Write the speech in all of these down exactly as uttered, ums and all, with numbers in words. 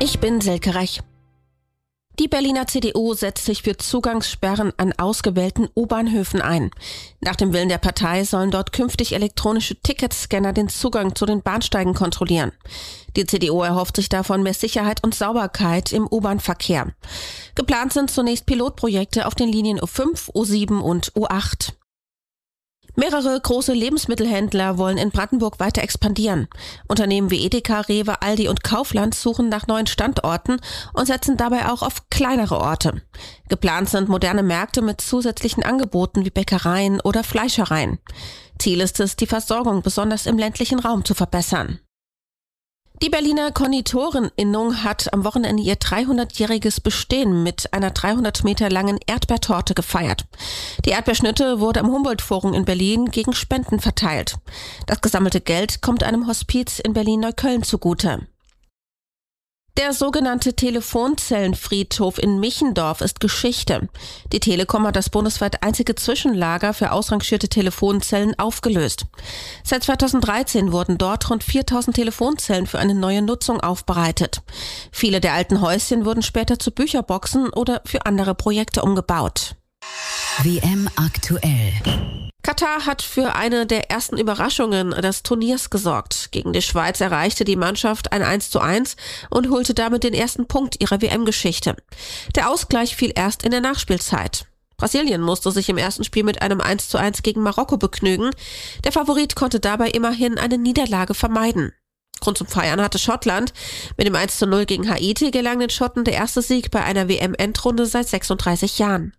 Ich bin Silke Rech. Die Berliner C D U setzt sich für Zugangssperren an ausgewählten U-Bahnhöfen ein. Nach dem Willen der Partei sollen dort künftig elektronische Ticketscanner den Zugang zu den Bahnsteigen kontrollieren. Die C D U erhofft sich davon mehr Sicherheit und Sauberkeit im U-Bahn-Verkehr. Geplant sind zunächst Pilotprojekte auf den Linien U fünf, U sieben und U acht. Mehrere große Lebensmittelhändler wollen in Brandenburg weiter expandieren. Unternehmen wie Edeka, Rewe, Aldi und Kaufland suchen nach neuen Standorten und setzen dabei auch auf kleinere Orte. Geplant sind moderne Märkte mit zusätzlichen Angeboten wie Bäckereien oder Fleischereien. Ziel ist es, die Versorgung besonders im ländlichen Raum zu verbessern. Die Berliner Konditoreninnung hat am Wochenende ihr dreihundertjähriges Bestehen mit einer dreihundert Meter langen Erdbeertorte gefeiert. Die Erdbeerschnitte wurde am Humboldt-Forum in Berlin gegen Spenden verteilt. Das gesammelte Geld kommt einem Hospiz in Berlin-Neukölln zugute. Der sogenannte Telefonzellenfriedhof in Michendorf ist Geschichte. Die Telekom hat das bundesweit einzige Zwischenlager für ausrangierte Telefonzellen aufgelöst. Seit zweitausenddreizehn wurden dort rund viertausend Telefonzellen für eine neue Nutzung aufbereitet. Viele der alten Häuschen wurden später zu Bücherboxen oder für andere Projekte umgebaut. W M aktuell. Katar hat für eine der ersten Überraschungen des Turniers gesorgt. Gegen die Schweiz erreichte die Mannschaft ein eins zu eins und holte damit den ersten Punkt ihrer W M-Geschichte. Der Ausgleich fiel erst in der Nachspielzeit. Brasilien musste sich im ersten Spiel mit einem eins zu eins gegen Marokko begnügen. Der Favorit konnte dabei immerhin eine Niederlage vermeiden. Grund zum Feiern hatte Schottland. Mit dem eins zu null gegen Haiti gelang den Schotten der erste Sieg bei einer W M-Endrunde seit sechsunddreißig Jahren.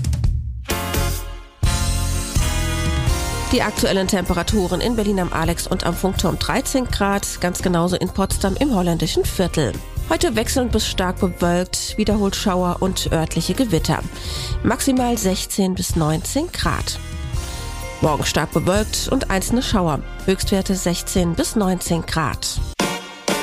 Die aktuellen Temperaturen in Berlin am Alex und am Funkturm dreizehn Grad, ganz genauso in Potsdam im holländischen Viertel. Heute wechselnd bis stark bewölkt, wiederholt Schauer und örtliche Gewitter. Maximal sechzehn bis neunzehn Grad. Morgen stark bewölkt und einzelne Schauer. Höchstwerte sechzehn bis neunzehn Grad.